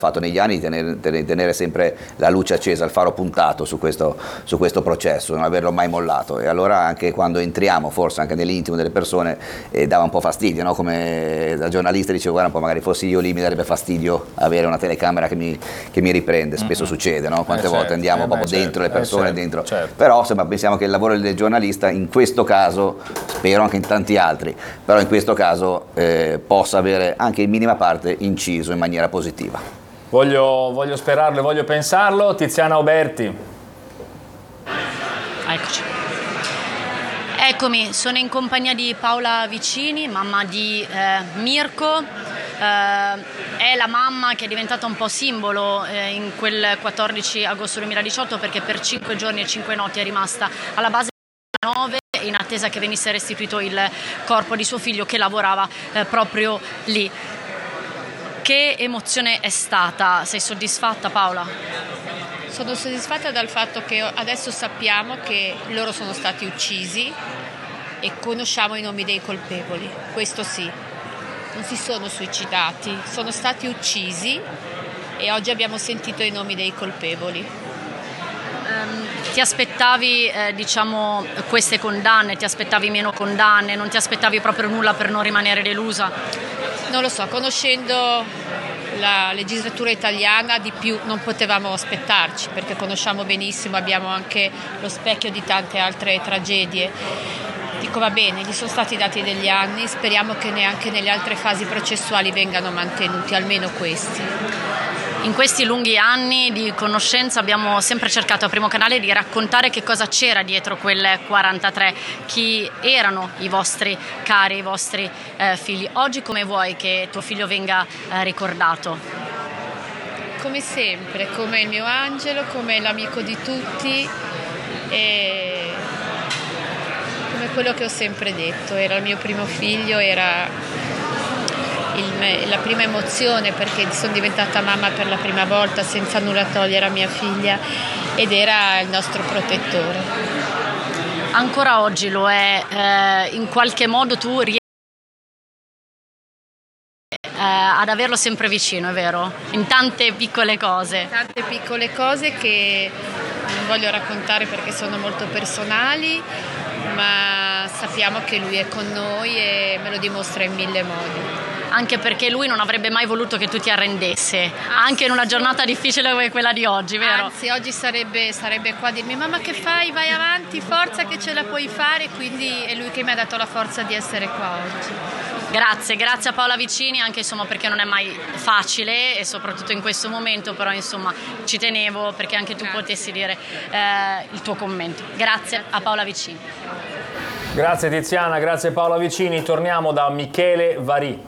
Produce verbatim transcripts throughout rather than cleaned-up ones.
fatto negli anni di tenere, tenere sempre la luce accesa, il faro puntato su questo, su questo processo, non averlo mai mollato, e allora anche quando entriamo, forse anche nell'intimo delle persone, eh, dava un po' fastidio, no? Come da giornalista dicevo, guarda un po', magari fossi io lì mi darebbe fastidio avere una telecamera che mi, che mi riprende, spesso mm-hmm. succede, no? Quante eh volte certo, andiamo eh proprio beh, dentro certo, le persone, eh certo, dentro, certo. Però insomma, pensiamo che il lavoro del giornalista in questo caso, spero anche in tanti altri, però in questo caso eh, possa avere anche in minima parte inciso in maniera positiva. Voglio, voglio sperarlo e voglio pensarlo. Tiziana Oberti. Eccoci. Eccomi, sono in compagnia di Paola Vicini, mamma di eh, Mirko. Eh, è la mamma che è diventata un po' simbolo eh, in quel quattordici agosto duemiladiciotto, perché per cinque giorni e cinque notti è rimasta alla base nove in attesa che venisse restituito il corpo di suo figlio, che lavorava eh, proprio lì. Che emozione è stata? Sei soddisfatta, Paola? Sono soddisfatta dal fatto che adesso sappiamo che loro sono stati uccisi e conosciamo i nomi dei colpevoli. Questo sì, non si sono suicidati, sono stati uccisi e oggi abbiamo sentito i nomi dei colpevoli. Um, ti aspettavi eh, diciamo queste condanne? Ti aspettavi meno condanne? Non ti aspettavi proprio nulla per non rimanere delusa? Non lo so, conoscendo la legislatura italiana di più non potevamo aspettarci, perché conosciamo benissimo, abbiamo anche lo specchio di tante altre tragedie. Dico, va bene, gli sono stati dati degli anni, speriamo che neanche nelle altre fasi processuali vengano mantenuti, almeno questi. In questi lunghi anni di conoscenza abbiamo sempre cercato a Primo Canale di raccontare che cosa c'era dietro quel quarantatré, chi erano i vostri cari, i vostri eh, figli. Oggi come vuoi che tuo figlio venga eh, ricordato? Come sempre, come il mio angelo, come l'amico di tutti e come quello che ho sempre detto. Era il mio primo figlio, era Il, la prima emozione, perché sono diventata mamma per la prima volta senza nulla togliere a mia figlia, ed era il nostro protettore. Ancora oggi lo è, eh, in qualche modo tu riesci eh, ad averlo sempre vicino, è vero? In tante piccole cose. Tante piccole cose che non voglio raccontare perché sono molto personali, ma sappiamo che lui è con noi e me lo dimostra in mille modi. Anche perché lui non avrebbe mai voluto che tu ti arrendesse, anche in una giornata difficile come quella di oggi, vero? Anzi, oggi sarebbe, sarebbe qua a dirmi: mamma, che fai? Vai avanti, forza che ce la puoi fare. Quindi è lui che mi ha dato la forza di essere qua oggi. Grazie, grazie a Paola Vicini, anche insomma perché non è mai facile e soprattutto in questo momento, però insomma ci tenevo perché anche tu grazie. Potessi dire eh, il tuo commento. Grazie a Paola Vicini. Grazie Tiziana, grazie Paola Vicini. Torniamo da Michele Varì.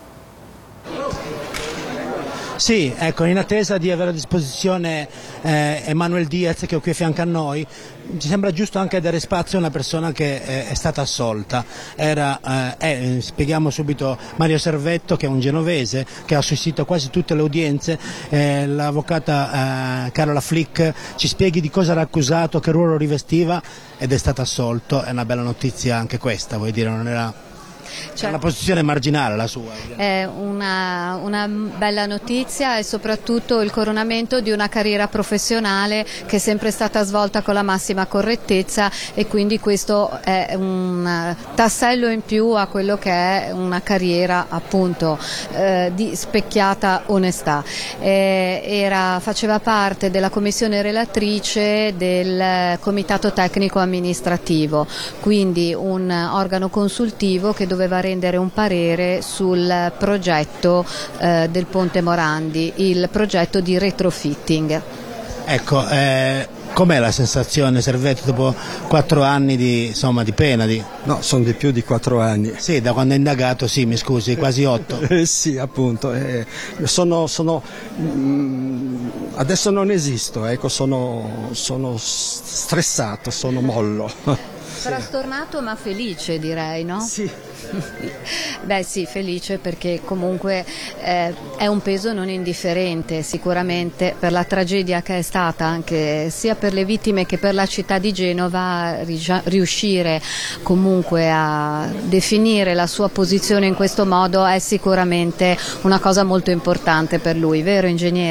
Sì, ecco, in attesa di avere a disposizione eh, Emanuel Diaz, che è qui a fianco a noi, ci sembra giusto anche dare spazio a una persona che eh, è stata assolta. Era, eh, eh, spieghiamo subito, Mario Servetto, che è un genovese, che ha assistito a quasi tutte le udienze. Eh, l'avvocata eh, Carola Flick ci spieghi di cosa era accusato, che ruolo rivestiva, ed è stato assolto. È una bella notizia anche questa, vuoi dire, non era... Cioè, una posizione marginale la sua. È una, una bella notizia e soprattutto il coronamento di una carriera professionale che è sempre stata svolta con la massima correttezza, e quindi questo è un tassello in più a quello che è una carriera appunto eh, di specchiata onestà. Eh, era, faceva parte della commissione relatrice del comitato tecnico amministrativo, quindi un organo consultivo che doveva doveva rendere un parere sul progetto eh, del Ponte Morandi, il progetto di retrofitting. Ecco, eh, com'è la sensazione, Servetto, dopo quattro anni di, insomma, di pena? Di... No, sono di più di quattro anni. Sì, da quando è indagato, sì, mi scusi, quasi otto. Eh, sì, appunto. Eh, sono, sono, mh, adesso non esisto, ecco, sono, sono stressato, sono mollo. Frastornato ma felice, direi, no? Sì. Beh sì, felice perché comunque eh, è un peso non indifferente sicuramente per la tragedia che è stata anche sia per le vittime che per la città di Genova. Riuscire comunque a definire la sua posizione in questo modo è sicuramente una cosa molto importante per lui, vero ingegnere?